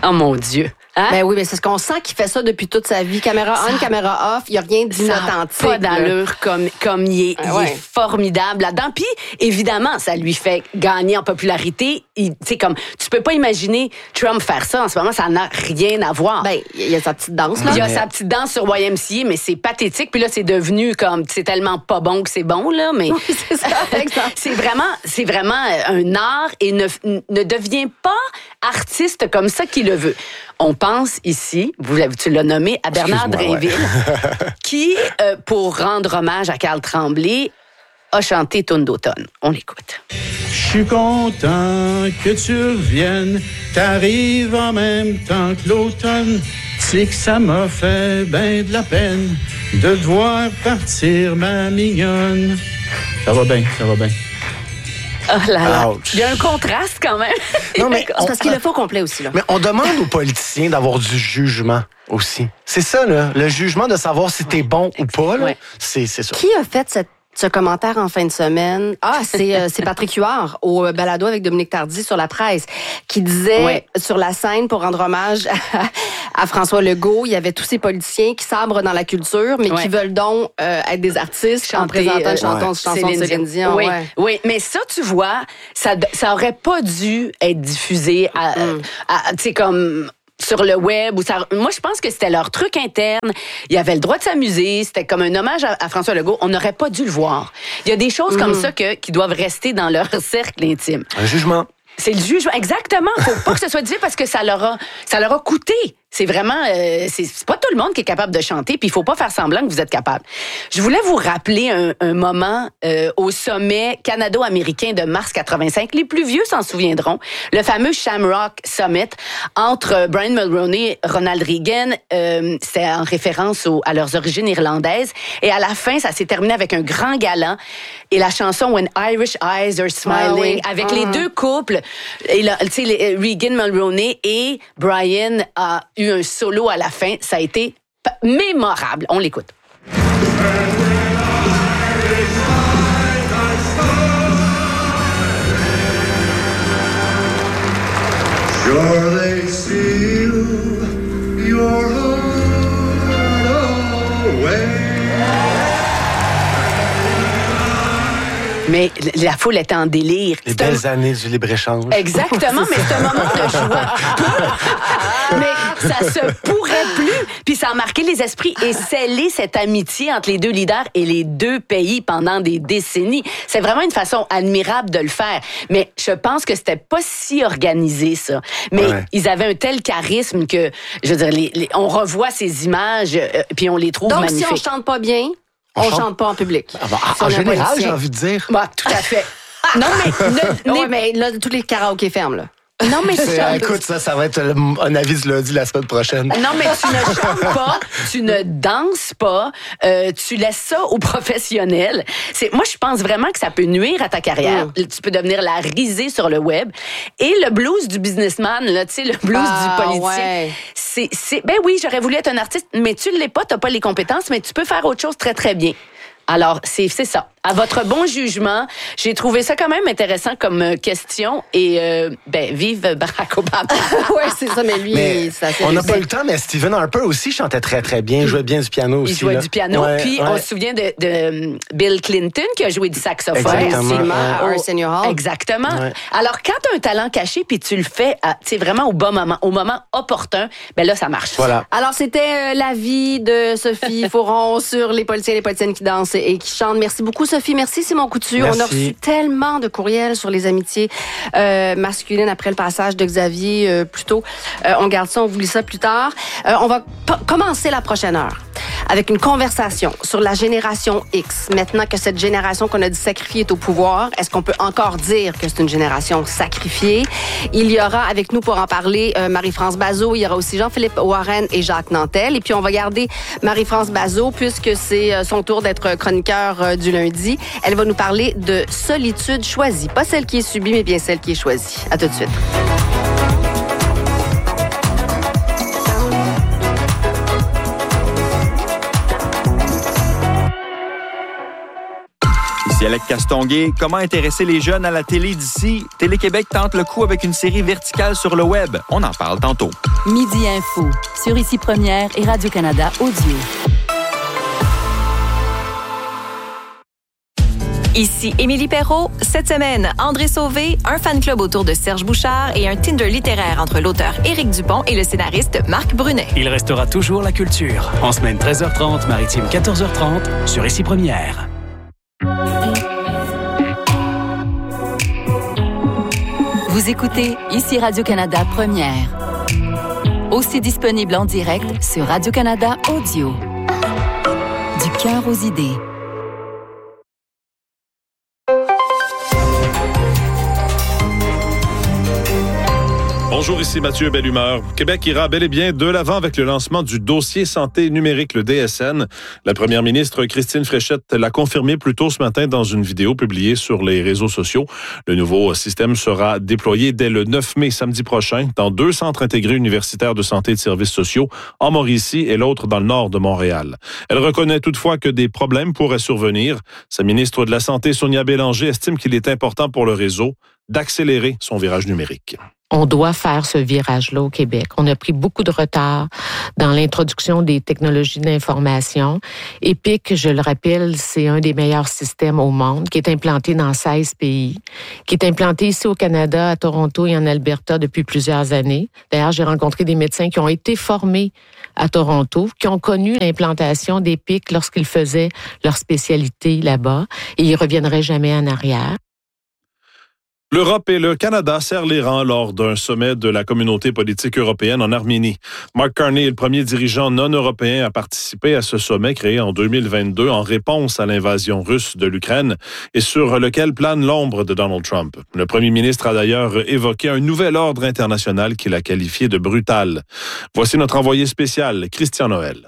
Oh mon Dieu. Hein? Ben oui, mais c'est ce qu'on sent qu'il fait ça depuis toute sa vie. Caméra on, caméra off, il n'y a rien d'inauthentique. Pas d'allure comme il est formidable là-dedans. Puis, évidemment, ça lui fait gagner en popularité. Comme, tu peux pas imaginer Trump faire ça en ce moment, ça n'a rien à voir. Ben, il y a sa petite danse, là. Il y a sa petite danse sur YMCA, mais c'est pathétique. Puis là, c'est devenu comme, c'est tellement pas bon que c'est bon, là. Mais oui, c'est ça, c'est vraiment un art et ne devient pas artiste comme ça qu'il le veut. On pense ici, tu l'as nommé, à Bernard Drinville, qui, pour rendre hommage à Carl Tremblay, a chanté Tourne d'automne. On l'écoute. Je suis content que tu reviennes, t'arrives en même temps que l'automne. C'est que ça m'a fait ben de la peine de devoir partir, ma mignonne. Ça va bien, ça va bien. Oh là là. Ouch. Il y a un contraste quand même. Non, mais C'est parce qu'il le faut complet aussi, là. Mais on demande aux politiciens d'avoir du jugement aussi. C'est ça, là. Le jugement de savoir si t'es bon ou pas, là. Ouais. C'est ça. Qui a fait ce commentaire en fin de semaine? Ah, c'est Patrick Huard au balado avec Dominique Tardy sur la presse qui disait sur la scène pour rendre hommage à François Legault, il y avait tous ces politiciens qui sabrent dans la culture, mais qui veulent donc être des artistes en présentant une chanson de Céline Dion. Oui, mais ça, tu vois, ça aurait pas dû être diffusé tu sais, comme sur le web. Moi, je pense que c'était leur truc interne. Ils avaient le droit de s'amuser. C'était comme un hommage à François Legault. On n'aurait pas dû le voir. Il y a des choses comme ça qui doivent rester dans leur cercle intime. Un jugement. C'est le jugement. Exactement. Faut pas que ce soit dit parce que ça leur a coûté. C'est vraiment, c'est pas tout le monde qui est capable de chanter, puis il faut pas faire semblant que vous êtes capable. Je voulais vous rappeler un moment au sommet canado-américain de mars 85. Les plus vieux s'en souviendront. Le fameux Shamrock Summit entre Brian Mulroney et Ronald Reagan. C'était en référence à leurs origines irlandaises. Et à la fin, ça s'est terminé avec un grand galant. Et la chanson When Irish Eyes Are Smiling, avec les deux couples, et là, tu sais, Reagan, Mulroney et Brian a eu un solo à la fin. Ça a été mémorable. On l'écoute. Sure they steal your heart away. Mais la foule était en délire. Les belles années du libre-échange. Exactement, mais c'est un moment de joie. Mais ça se pourrait plus. Puis ça a marqué les esprits et scellé cette amitié entre les deux leaders et les deux pays pendant des décennies. C'est vraiment une façon admirable de le faire. Mais je pense que c'était pas si organisé, ça. Mais ils avaient un tel charisme que, je veux dire, on revoit ces images puis on les trouve magnifiques. Donc, si on chante pas bien, on chante pas en public. En général, j'ai envie de dire. Bah, tout à fait. Non, mais là, tous les karaokés ferment, là. Non, mais écoute, ça va être un avis du lundi la semaine prochaine. Non, mais tu ne chantes pas, tu ne danses pas, tu laisses ça aux professionnels. Moi, je pense vraiment que ça peut nuire à ta carrière. Tu peux devenir la risée sur le web. Et le blues du businessman, là, tu sais, le blues du politicien. Ben oui, j'aurais voulu être un artiste, mais tu ne l'es pas, tu n'as pas les compétences, mais tu peux faire autre chose très, très bien. Alors, c'est ça. À votre bon jugement, j'ai trouvé ça quand même intéressant comme question. Et, vive Barack Obama. Oui, c'est ça, mais lui, ça on n'a pas eu le temps, mais Stephen Harper aussi chantait très, très bien. Il jouait bien du piano aussi. Il jouait du piano. Puis, on se souvient de Bill Clinton qui a joué du saxophone. Exactement. À Arsenio Hall. Exactement. Ouais. Alors, quand tu as un talent caché puis tu le fais vraiment au bon moment, au moment opportun, ben là, ça marche. Voilà. Alors, c'était l'avis de Sophie Fauron sur les politiciens et les politiciennes qui dansent et qui chantent. Merci beaucoup, Sophie. Merci, Simon Coutu. Merci. On a reçu tellement de courriels sur les amitiés masculines après le passage de Xavier plus tôt. On garde ça, on vous lit ça plus tard. On va commencer la prochaine heure avec une conversation sur la génération X. Maintenant que cette génération qu'on a dit sacrifiée est au pouvoir, est-ce qu'on peut encore dire que c'est une génération sacrifiée? Il y aura avec nous pour en parler Marie-France Bazot. Il y aura aussi Jean-Philippe Warren et Jacques Nantel. Et puis, on va garder Marie-France Bazot puisque c'est son tour d'être chroniqueur du lundi. Elle va nous parler de solitude choisie. Pas celle qui est subie, mais bien celle qui est choisie. À tout de suite. Ici dialecte castonguay, comment intéresser les jeunes à la télé d'ici? Télé-Québec tente le coup avec une série verticale sur le web. On en parle tantôt. Midi Info, sur Ici Première et Radio-Canada Audio. Ici Émilie Perrault. Cette semaine, André Sauvé, un fan club autour de Serge Bouchard et un Tinder littéraire entre l'auteur Éric Dupont et le scénariste Marc Brunet. Il restera toujours la culture. En semaine 13h30, maritime 14h30, sur Ici Première. Vous écoutez Ici Radio-Canada Première. Aussi disponible en direct sur Radio-Canada Audio. Du cœur aux idées. Bonjour, ici Mathieu Bellumeur. Québec ira bel et bien de l'avant avec le lancement du dossier santé numérique, le DSN. La première ministre Christine Fréchette l'a confirmé plus tôt ce matin dans une vidéo publiée sur les réseaux sociaux. Le nouveau système sera déployé dès le 9 mai, samedi prochain, dans 2 centres intégrés universitaires de santé et de services sociaux, en Mauricie et l'autre dans le nord de Montréal. Elle reconnaît toutefois que des problèmes pourraient survenir. Sa ministre de la Santé, Sonia Bélanger, estime qu'il est important pour le réseau d'accélérer son virage numérique. On doit faire ce virage-là au Québec. On a pris beaucoup de retard dans l'introduction des technologies d'information. EPIC, je le rappelle, c'est un des meilleurs systèmes au monde, qui est implanté dans 16 pays, qui est implanté ici au Canada, à Toronto et en Alberta depuis plusieurs années. D'ailleurs, j'ai rencontré des médecins qui ont été formés à Toronto, qui ont connu l'implantation d'EPIC lorsqu'ils faisaient leur spécialité là-bas, et ils ne reviendraient jamais en arrière. L'Europe et le Canada serrent les rangs lors d'un sommet de la communauté politique européenne en Arménie. Mark Carney est le premier dirigeant non-européen à participer à ce sommet créé en 2022 en réponse à l'invasion russe de l'Ukraine et sur lequel plane l'ombre de Donald Trump. Le premier ministre a d'ailleurs évoqué un nouvel ordre international qu'il a qualifié de brutal. Voici notre envoyé spécial, Christian Noël.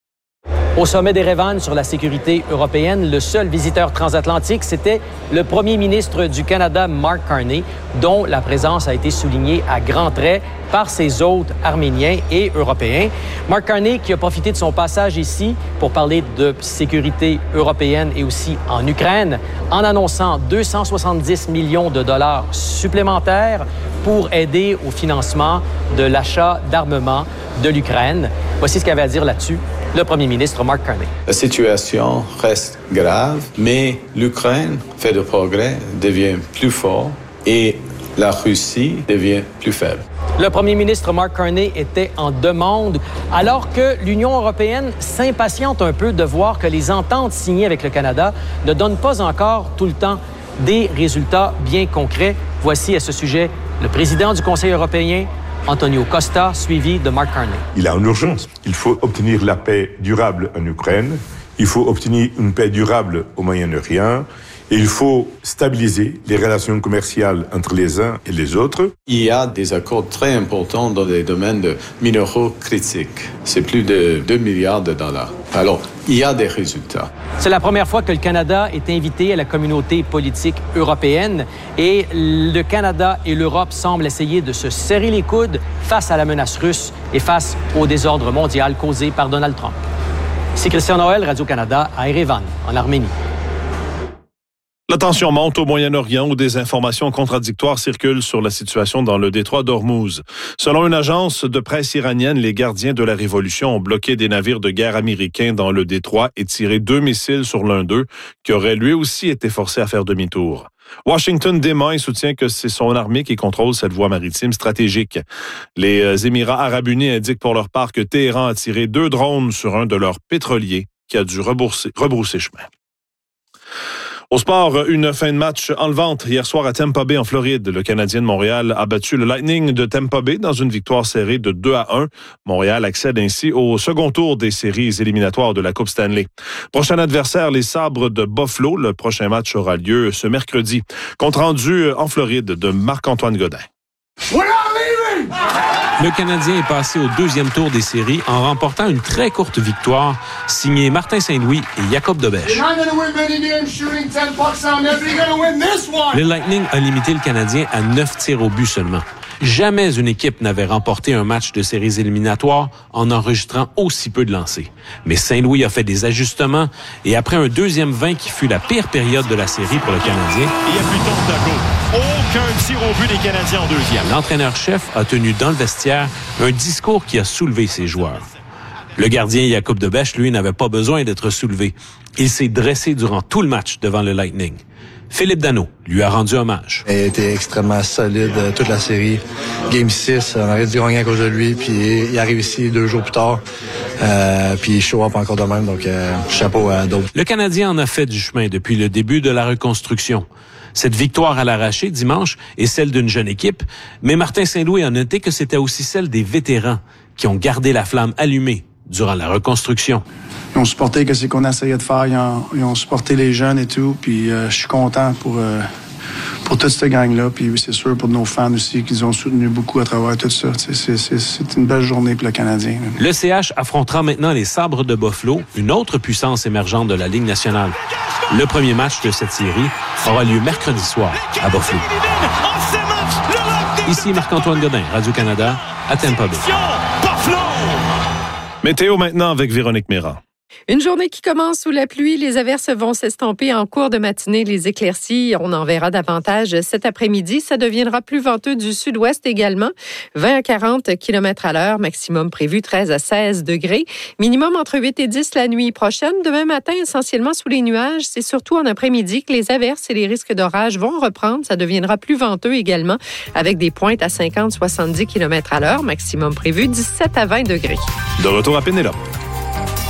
Au sommet d'Erevan sur la sécurité européenne, le seul visiteur transatlantique, c'était le premier ministre du Canada, Mark Carney, dont la présence a été soulignée à grands traits par ses hôtes arméniens et européens. Mark Carney qui a profité de son passage ici pour parler de sécurité européenne et aussi en Ukraine, en annonçant 270 millions de dollars supplémentaires pour aider au financement de l'achat d'armement de l'Ukraine. Voici ce qu'il avait à dire là-dessus le premier ministre Mark Carney. La situation reste grave, mais l'Ukraine fait de progrès, devient plus fort et la Russie devient plus faible. Le premier ministre Mark Carney était en demande, alors que l'Union européenne s'impatiente un peu de voir que les ententes signées avec le Canada ne donnent pas encore tout le temps des résultats bien concrets. Voici à ce sujet le président du Conseil européen, Antonio Costa, suivi de Mark Carney. Il y a une urgence. Il faut obtenir la paix durable en Ukraine. Il faut obtenir une paix durable au Moyen-Orient. Et il faut stabiliser les relations commerciales entre les uns et les autres. Il y a des accords très importants dans les domaines de minéraux critiques. C'est plus de 2 milliards de dollars. Alors, il y a des résultats. C'est la première fois que le Canada est invité à la communauté politique européenne et le Canada et l'Europe semblent essayer de se serrer les coudes face à la menace russe et face au désordre mondial causé par Donald Trump. C'est Christian Noël, Radio-Canada, à Erevan, en Arménie. La tension monte au Moyen-Orient où des informations contradictoires circulent sur la situation dans le détroit d'Ormuz. Selon une agence de presse iranienne, les gardiens de la révolution ont bloqué des navires de guerre américains dans le détroit et tiré 2 missiles sur l'un d'eux, qui aurait lui aussi été forcé à faire demi-tour. Washington dément et soutient que c'est son armée qui contrôle cette voie maritime stratégique. Les Émirats arabes unis indiquent pour leur part que Téhéran a tiré 2 drones sur un de leurs pétroliers qui a dû rebrousser chemin. Au sport, une fin de match enlevante hier soir à Tampa Bay en Floride. Le Canadien de Montréal a battu le Lightning de Tampa Bay dans une victoire serrée de 2-1. Montréal accède ainsi au second tour des séries éliminatoires de la Coupe Stanley. Prochain adversaire, les Sabres de Buffalo. Le prochain match aura lieu ce mercredi. Compte rendu en Floride de Marc-Antoine Godin. Le Canadien est passé au 2e tour des séries en remportant une très courte victoire signée Martin Saint-Louis et Jacob Dobèche. Le Lightning a limité le Canadien à 9 tirs au but seulement. Jamais une équipe n'avait remporté un match de séries éliminatoires en enregistrant aussi peu de lancers. Mais Saint-Louis a fait des ajustements et après un deuxième 20 qui fut la pire période de la série pour le Canadien, il n'y a plus de temps de go. Aucun tir au but des Canadiens en deuxième. L'entraîneur-chef a tenu dans le vestiaire un discours qui a soulevé ses joueurs. Le gardien Jacob Debèche, lui, n'avait pas besoin d'être soulevé. Il s'est dressé durant tout le match devant le Lightning. Philippe Danault lui a rendu hommage. Il a été extrêmement solide toute la série. Game 6, on aurait dû gagner à cause de lui, puis il arrive ici 2 jours plus tard, puis il show up encore de même, donc chapeau à d'autres. Le Canadien en a fait du chemin depuis le début de la reconstruction. Cette victoire à l'arraché dimanche est celle d'une jeune équipe, mais Martin Saint-Louis a noté que c'était aussi celle des vétérans qui ont gardé la flamme allumée durant la reconstruction. Ils ont supporté ce qu'on essayait de faire. Ils ont supporté les jeunes et tout. Puis je suis content pour toute cette gang-là. Puis c'est sûr pour nos fans aussi qu'ils ont soutenu beaucoup à travers tout ça. C'est une belle journée pour le Canadien. Le CH affrontera maintenant les Sabres de Buffalo, une autre puissance émergente de la Ligue nationale. Le premier match de cette série aura lieu mercredi soir à Buffalo. Ici Marc-Antoine Godin, Radio-Canada, à Tampa Bay. Météo maintenant avec Véronique Méran. Une journée qui commence sous la pluie. Les averses vont s'estomper en cours de matinée. Les éclaircies, on en verra davantage cet après-midi. Ça deviendra plus venteux du sud-ouest également. 20 à 40 km/h, maximum prévu 13 à 16 degrés. Minimum entre 8 et 10 la nuit prochaine. Demain matin, essentiellement sous les nuages. C'est surtout en après-midi que les averses et les risques d'orage vont reprendre. Ça deviendra plus venteux également, avec des pointes à 50-70 km/h, maximum prévu 17 à 20 degrés. De retour à Pénélope.